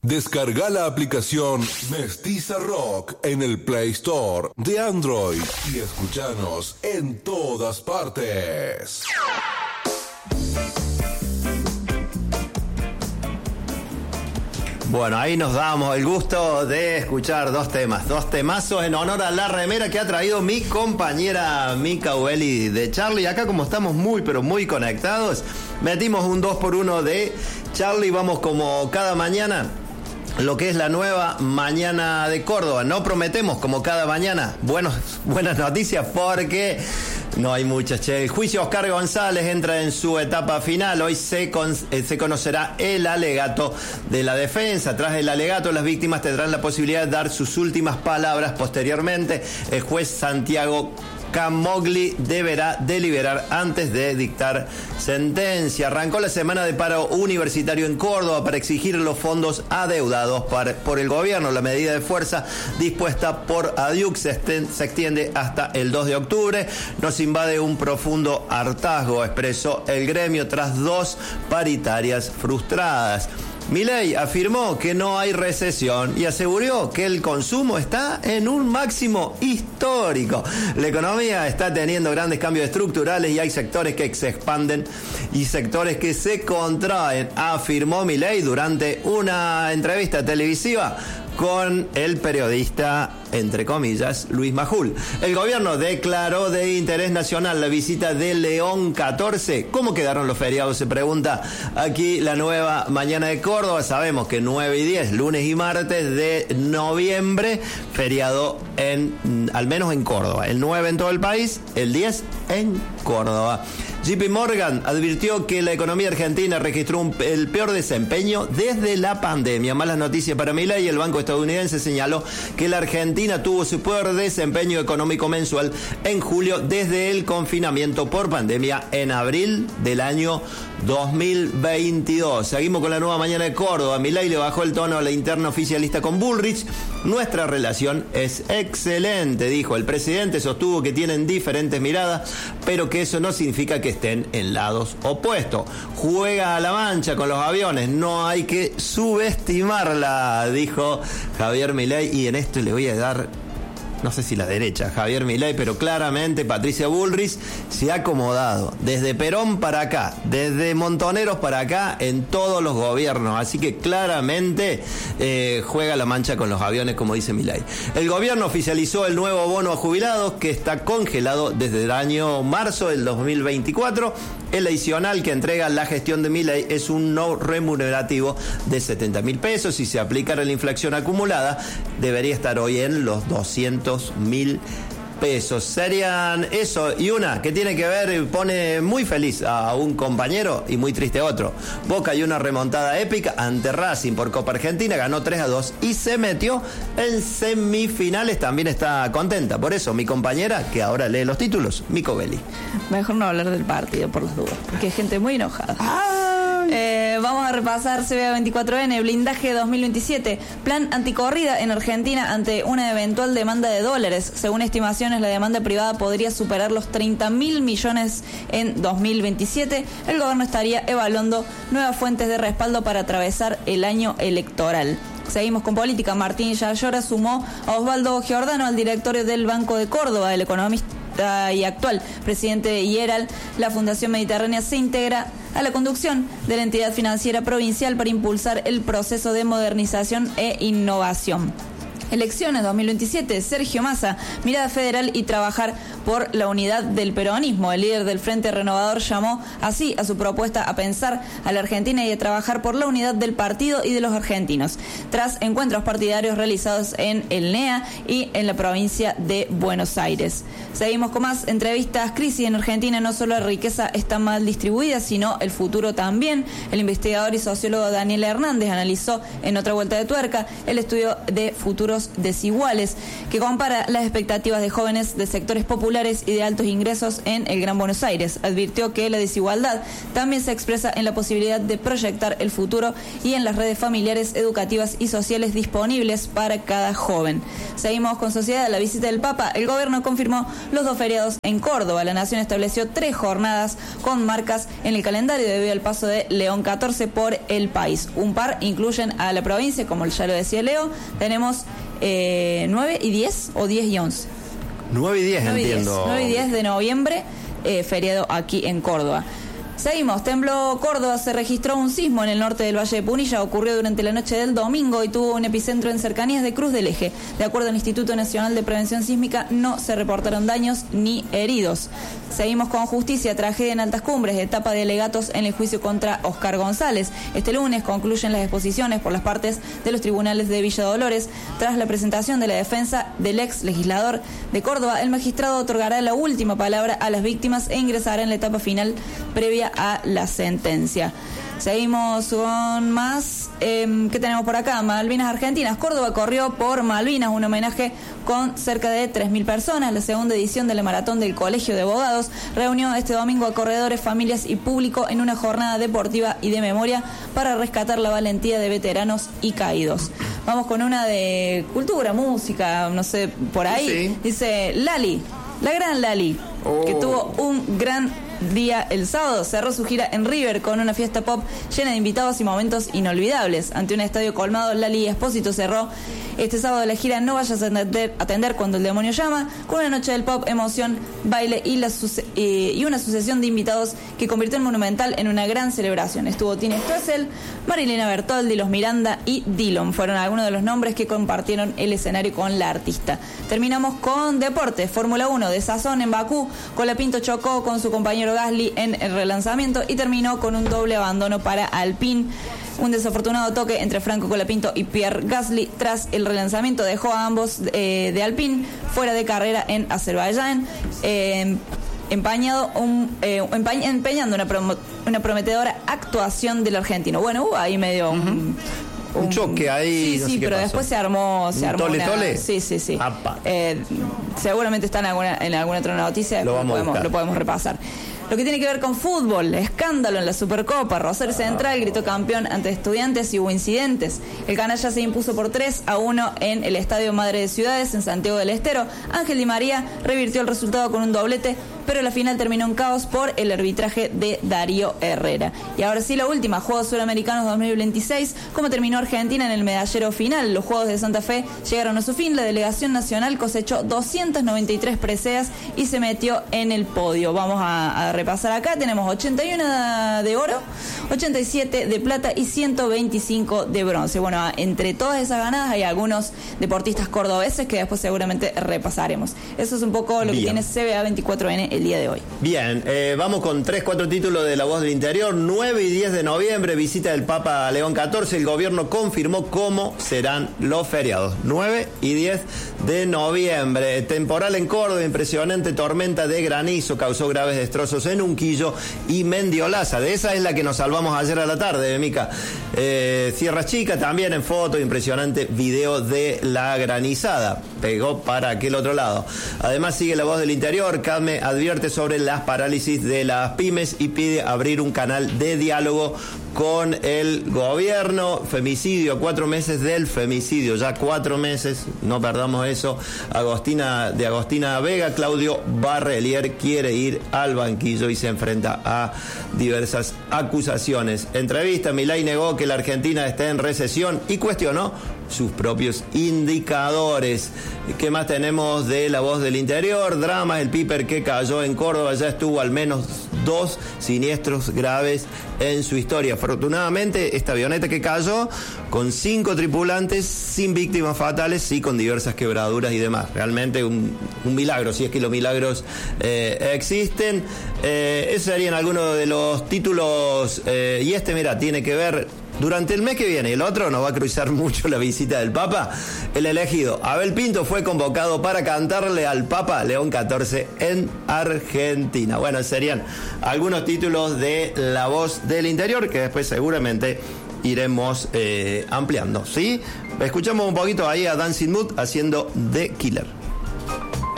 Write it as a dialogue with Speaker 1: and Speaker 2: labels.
Speaker 1: Descarga la aplicación Mestiza Rock en el Play Store de Android y escuchanos en todas partes.
Speaker 2: Bueno, ahí nos damos el gusto de escuchar dos temazos en honor a la remera que ha traído mi compañera Mica Ubeli de Charlie. Acá como estamos muy pero muy conectados, metimos un 2x1 de Charlie. Vamos como cada mañana lo que es la nueva mañana de Córdoba. No prometemos como cada mañana buenas noticias porque no hay muchas, che. El juicio a Oscar González entra en su etapa final. Hoy se conocerá el alegato de la defensa. Tras el alegato, las víctimas tendrán la posibilidad de dar sus últimas palabras. Posteriormente, el juez Santiago Camogli deberá deliberar antes de dictar sentencia. Arrancó la semana de paro universitario en Córdoba para exigir los fondos adeudados por el gobierno. La medida de fuerza dispuesta por ADIUC se extiende hasta el 2 de octubre. Nos invade un profundo hartazgo, expresó el gremio tras 2 paritarias frustradas. Milei afirmó que no hay recesión y aseguró que el consumo está en un máximo histórico. La economía está teniendo grandes cambios estructurales y hay sectores que se expanden y sectores que se contraen, afirmó Milei durante una entrevista televisiva con el periodista, entre comillas, Luis Majul. El gobierno declaró de interés nacional la visita de León 14. ¿Cómo quedaron los feriados? Se pregunta aquí la nueva mañana de Córdoba. Sabemos que 9 y 10, lunes y martes de noviembre, feriado al menos en Córdoba. El 9 en todo el país, el 10 en Córdoba. JP Morgan advirtió que la economía argentina registró el peor desempeño desde la pandemia. Malas noticias para Milei. El banco estadounidense señaló que la Argentina tuvo su peor desempeño económico mensual en julio desde el confinamiento por pandemia en abril del año 2022. Seguimos con la nueva mañana de Córdoba. Milei le bajó el tono a la interna oficialista con Bullrich. Nuestra relación es excelente, dijo. El presidente sostuvo que tienen diferentes miradas, pero que eso no significa que estén en lados opuestos. Juega a la mancha con los aviones, no hay que subestimarla, dijo Javier Milei. Y en esto le voy a dar, no sé si la derecha, Javier Milei, pero claramente Patricia Bullrich se ha acomodado desde Perón para acá, desde Montoneros para acá, en todos los gobiernos. Así que claramente juega la mancha con los aviones, como dice Milei. El gobierno oficializó el nuevo bono a jubilados que está congelado desde el año marzo del 2024. El adicional que entrega la gestión de Milei es un no remunerativo de 70.000 pesos. Si se aplicara la inflación acumulada, debería estar hoy en los 200.000 pesos. Serían eso y una que tiene que ver, pone muy feliz a un compañero y muy triste a otro. Boca y una remontada épica ante Racing por Copa Argentina, ganó 3-2 y se metió en semifinales. También está contenta. Por eso mi compañera, que ahora lee los títulos, Mica Ubeli.
Speaker 3: Mejor no hablar del partido por las dudas, porque hay gente muy enojada. Vamos a repasar CBA 24N, blindaje 2027, plan anticorrida en Argentina ante una eventual demanda de dólares. Según estimaciones, la demanda privada podría superar los 30.000 millones en 2027. El gobierno estaría evaluando nuevas fuentes de respaldo para atravesar el año electoral. Seguimos con política. Martín Yayora sumó a Osvaldo Giordano al directorio del Banco de Córdoba. El economista y actual presidente de IERAL, la Fundación Mediterránea, se integra a la conducción de la entidad financiera provincial para impulsar el proceso de modernización e innovación. Elecciones 2027, Sergio Massa, mirada federal y trabajar por la unidad del peronismo. El líder del Frente Renovador llamó así a su propuesta a pensar a la Argentina y a trabajar por la unidad del partido y de los argentinos, tras encuentros partidarios realizados en el NEA y en la provincia de Buenos Aires. Seguimos con más entrevistas. Crisis en Argentina, no solo la riqueza está mal distribuida, sino el futuro también. El investigador y sociólogo Daniel Hernández analizó en otra vuelta de tuerca el estudio de futuro futuros desiguales, que compara las expectativas de jóvenes de sectores populares y de altos ingresos en el Gran Buenos Aires. Advirtió que la desigualdad también se expresa en la posibilidad de proyectar el futuro y en las redes familiares, educativas y sociales disponibles para cada joven. Seguimos con Sociedad. La visita del Papa. El gobierno confirmó los 2 feriados en Córdoba. La Nación estableció 3 jornadas con marcas en el calendario debido al paso de León XIV por el país. Un par incluyen a la provincia, como ya lo decía Leo. Tenemos 9 y 10 o 10 y 11.
Speaker 2: 9 y 10, entiendo.
Speaker 3: 9 y 10 de noviembre, feriado aquí en Córdoba. Seguimos. Tembló Córdoba. Se registró un sismo en el norte del Valle de Punilla. Ocurrió durante la noche del domingo y tuvo un epicentro en cercanías de Cruz del Eje. De acuerdo al Instituto Nacional de Prevención Sísmica, no se reportaron daños ni heridos. Seguimos con Justicia. Tragedia en Altas Cumbres. Etapa de alegatos en el juicio contra Oscar González. Este lunes concluyen las exposiciones por las partes de los tribunales de Villa Dolores. Tras la presentación de la defensa del ex legislador de Córdoba, el magistrado otorgará la última palabra a las víctimas e ingresará en la etapa final previa a la sentencia. Seguimos con más. ¿Qué tenemos por acá? Malvinas Argentinas. Córdoba corrió por Malvinas, un homenaje con cerca de 3.000 personas. La segunda edición de la Maratón del Colegio de Abogados reunió este domingo a corredores, familias y público en una jornada deportiva y de memoria para rescatar la valentía de veteranos y caídos. Vamos con una de cultura, música, no sé, por ahí. Sí. Dice Lali, la gran Lali, que tuvo un gran día el sábado. Cerró su gira en River con una fiesta pop llena de invitados y momentos inolvidables. Ante un estadio colmado, Lali Espósito cerró este sábado la gira No vayas a atender cuando el demonio llama, con una noche del pop, emoción, baile y una sucesión de invitados que convirtió el Monumental en una gran celebración. Estuvo Tina Stoessel, Marilena Bertoldi, Los Miranda y Dillon. Fueron algunos de los nombres que compartieron el escenario con la artista. Terminamos con deportes. Fórmula 1 de Sazón en Bakú. Colapinto chocó con su compañero Gasly en el relanzamiento y terminó con un doble abandono para Alpine. Un desafortunado toque entre Franco Colapinto y Pierre Gasly tras el relanzamiento dejó a ambos de Alpine fuera de carrera en Azerbaiyán, empeñando una prometedora actuación del argentino. Bueno, hubo ahí medio un
Speaker 2: choque ahí.
Speaker 3: Sí,
Speaker 2: no
Speaker 3: sí,
Speaker 2: sé
Speaker 3: pero
Speaker 2: pasó.
Speaker 3: después se armó
Speaker 2: ¿Tole?
Speaker 3: Sí. Seguramente está en alguna otra noticia, lo podemos repasar. Lo que tiene que ver con fútbol, escándalo en la Supercopa. Rosario Central gritó campeón ante Estudiantes y hubo incidentes. El canalla se impuso por 3-1 en el Estadio Madre de Ciudades en Santiago del Estero. Ángel Di María revirtió el resultado con un doblete, pero la final terminó en caos por el arbitraje de Darío Herrera. Y ahora sí, la última, Juegos Suramericanos 2026. ¿Cómo terminó Argentina en el medallero final? Los Juegos de Santa Fe llegaron a su fin. La delegación nacional cosechó 293 preseas y se metió en el podio. Vamos a repasar acá. Tenemos 81 de oro, 87 de plata y 125 de bronce. Bueno, entre todas esas ganadas hay algunos deportistas cordobeses que después seguramente repasaremos. Eso es un poco lo que tiene CBA 24N el día de hoy.
Speaker 2: Bien, vamos con 3-4 títulos de La Voz del Interior. 9 y 10 de noviembre, visita del Papa León XIV. El gobierno confirmó cómo serán los feriados. 9 y 10 de noviembre. Temporal en Córdoba, impresionante tormenta de granizo causó graves destrozos en Unquillo y Mendiolaza. De esa es la que nos salvamos ayer a la tarde, Mica. Sierra Chica también en foto, impresionante video de la granizada. Pegó para aquel otro lado. Además sigue La Voz del Interior. CADME advierte sobre las parálisis de las pymes y pide abrir un canal de diálogo con el gobierno. Femicidio, 4 meses del femicidio, ya 4 meses, no perdamos eso. Agostina Vega, Claudio Barrelier quiere ir al banquillo y se enfrenta a diversas acusaciones. Entrevista, Milei negó que la Argentina esté en recesión y cuestionó sus propios indicadores. ¿Qué más tenemos de La Voz del Interior? Drama, el Piper que cayó en Córdoba ya estuvo al menos 2 siniestros graves en su historia. Afortunadamente, esta avioneta que cayó con 5 tripulantes, sin víctimas fatales, sí con diversas quebraduras y demás. Realmente un milagro, si es que los milagros existen. Esos serían algunos de los títulos. Y mira, tiene que ver. Durante el mes que viene y el otro nos va a cruzar mucho la visita del Papa. El elegido Abel Pinto fue convocado para cantarle al Papa León XIV en Argentina. Bueno, serían algunos títulos de La Voz del Interior que después seguramente iremos ampliando, ¿sí? Escuchamos un poquito ahí a Dancing Mood haciendo The Killer.